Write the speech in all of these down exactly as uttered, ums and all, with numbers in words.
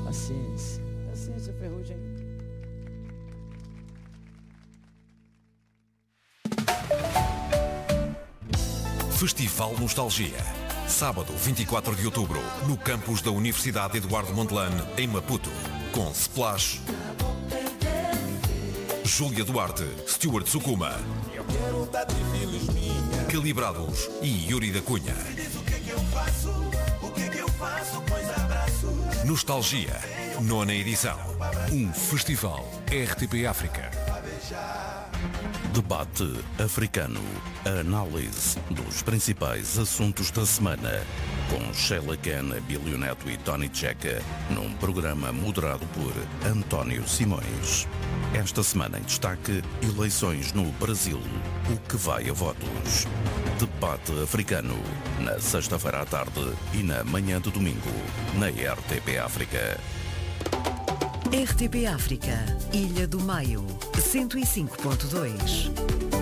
Paciência. Paciência, Ferrugem. Festival Nostalgia. Sábado, vinte e quatro de outubro, no campus da Universidade Eduardo Mondlane, em Maputo. Com Splash, Júlia Duarte, Stuart Sukuma, Calibrados e Yuri da Cunha. Nostalgia, nona edição. Um festival R T P África. Debate africano. A análise dos principais assuntos da semana. Com Sheila Ken, Abílio Neto e Tony Checa, num programa moderado por António Simões. Esta semana em destaque, eleições no Brasil. O que vai a votos? Debate africano. Na sexta-feira à tarde e na manhã de domingo. Na R T P África. R T P África. Ilha do Maio. cento e cinco ponto dois.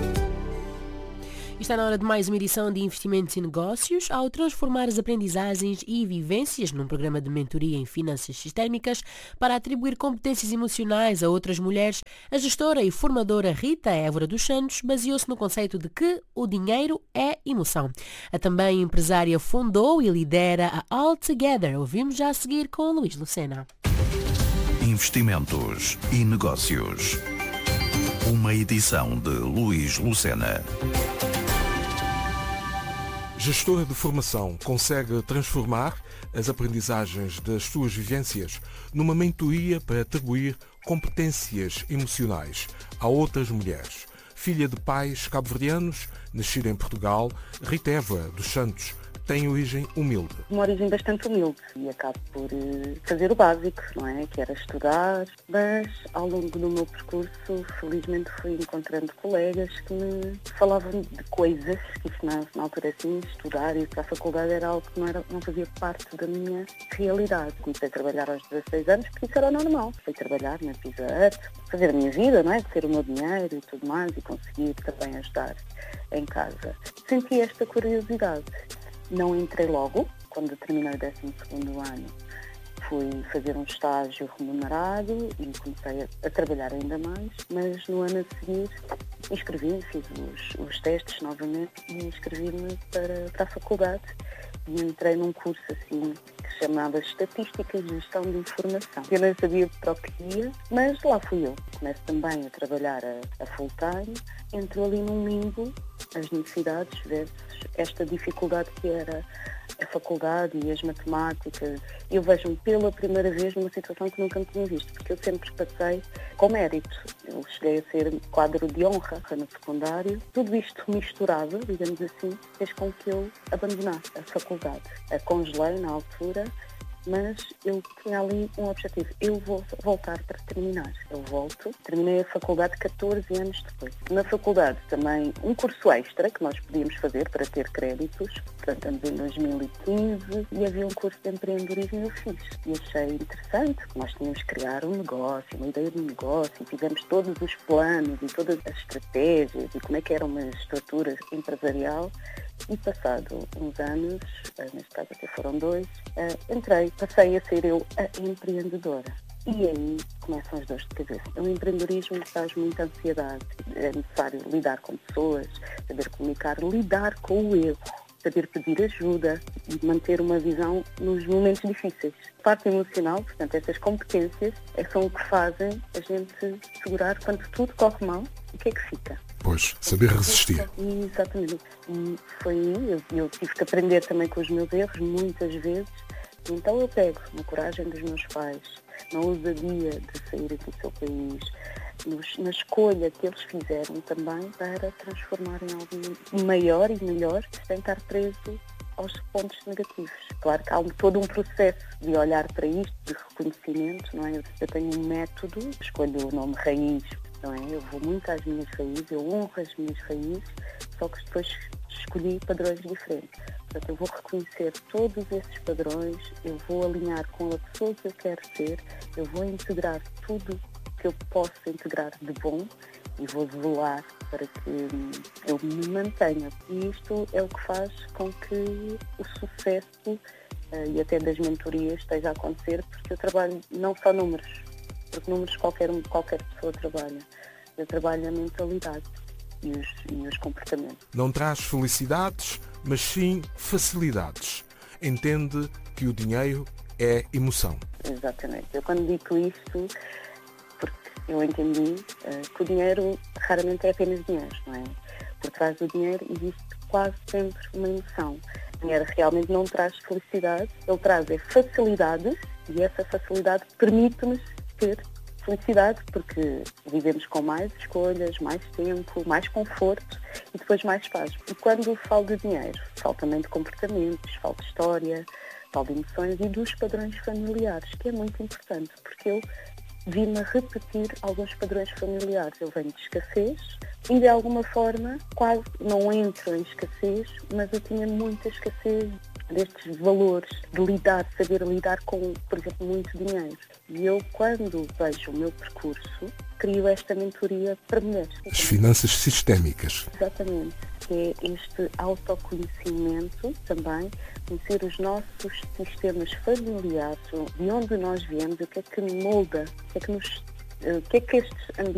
Está na hora de mais uma edição de Investimentos e Negócios. Ao transformar as aprendizagens e vivências num programa de mentoria em finanças sistémicas para atribuir competências emocionais a outras mulheres, a gestora e formadora Rita Évora dos Santos baseou-se no conceito de que o dinheiro é emoção. A também empresária fundou e lidera a All Together. Ouvimos já a seguir com Luís Lucena. Investimentos e Negócios. Uma edição de Luís Lucena. Gestora de formação consegue transformar as aprendizagens das suas vivências numa mentoria para atribuir competências emocionais a outras mulheres. Filha de pais cabo-verdianos, nascida em Portugal, Rita Évora dos Santos tem origem humilde. Uma origem bastante humilde e acabo por uh, fazer o básico, não é? Que era estudar, mas ao longo do meu percurso, felizmente fui encontrando colegas que me falavam de coisas que isso na, na altura assim, estudar e ir para a faculdade era algo que não, era, não fazia parte da minha realidade. Comecei a trabalhar aos dezasseis anos porque isso era normal. Fui trabalhar na Pizza Hut, fazer a minha vida, não é? De ter o meu dinheiro e tudo mais e conseguir também ajudar em casa. Senti esta curiosidade. Não entrei logo, quando terminei o décimo segundo ano, fui fazer um estágio remunerado e comecei a, a trabalhar ainda mais, mas no ano a seguir inscrevi-me, fiz os, os testes novamente e inscrevi-me para, para a faculdade e entrei num curso assim que se chamava Estatística e Gestão de Informação. Eu não sabia para o que ia, mas lá fui eu. Começo também a trabalhar a, a full time, entro ali num limbo, as necessidades versus esta dificuldade que era a faculdade e as matemáticas. Eu vejo-me pela primeira vez numa situação que nunca me tinha visto, porque eu sempre passei com mérito. Eu cheguei a ser quadro de honra no secundário. Tudo isto misturado, digamos assim, fez com que eu abandonasse a faculdade. A congelei na altura, mas eu tinha ali um objetivo. Eu vou voltar para terminar. Eu volto. Terminei a faculdade catorze anos depois. Na faculdade também um curso extra que nós podíamos fazer para ter créditos. Portanto, estamos em dois mil e quinze e havia um curso de empreendedorismo e eu fiz. E achei interessante que nós tínhamos que criar um negócio, uma ideia de negócio e fizemos todos os planos e todas as estratégias e como é que era uma estrutura empresarial. E passado uns anos, neste caso até foram dois, entrei, passei a ser eu a empreendedora. E aí começam as dores de cabeça. O empreendedorismo traz muita ansiedade. É necessário lidar com pessoas, saber comunicar, lidar com o erro, saber pedir ajuda e manter uma visão nos momentos difíceis. A parte emocional, portanto, essas competências são o que fazem a gente segurar quando tudo corre mal, o que é que fica? Pois, saber resistir. Exatamente. E foi aí, eu, eu tive que aprender também com os meus erros, muitas vezes. Então eu pego na coragem dos meus pais, na ousadia de sair aqui do seu país, nos, na escolha que eles fizeram também para transformar em algo maior e melhor, sem estar preso aos pontos negativos. Claro que há um, todo um processo de olhar para isto, de reconhecimento, não é? Eu tenho um método, escolho o nome raiz, não é? Eu vou muito às minhas raízes, eu honro as minhas raízes, só que depois escolhi padrões diferentes. Portanto, eu vou reconhecer todos esses padrões, eu vou alinhar com a pessoa que eu quero ser, eu vou integrar tudo que eu posso integrar de bom e vou zelar para que eu me mantenha. E isto é o que faz com que o sucesso e até das mentorias esteja a acontecer, porque eu trabalho não só números, porque números qualquer, qualquer pessoa trabalha. Eu trabalho a mentalidade e os, e os comportamentos. Não traz felicidades, mas sim facilidades. Entende que o dinheiro é emoção. Exatamente. Eu quando digo isto, porque eu entendi uh, que o dinheiro raramente é apenas dinheiro, não é? Por trás do dinheiro existe quase sempre uma emoção. O dinheiro realmente não traz felicidade, ele traz é facilidade, e essa facilidade permite-nos ter felicidade, porque vivemos com mais escolhas, mais tempo, mais conforto e depois mais paz. E quando falo de dinheiro, falo também de comportamentos, falo de história, falo de emoções e dos padrões familiares, que é muito importante, porque eu vi-me a repetir alguns padrões familiares. Eu venho de escassez e, de alguma forma, quase não entro em escassez, mas eu tinha muita escassez destes valores, de lidar, saber lidar com, por exemplo, muito dinheiro. E eu, quando vejo o meu percurso, crio esta mentoria para mulheres. As finanças sistémicas. Exatamente. É este autoconhecimento também, conhecer os nossos sistemas familiares, de onde nós viemos, o que é que molda, o que é que, nos, o que, é que estes ambientes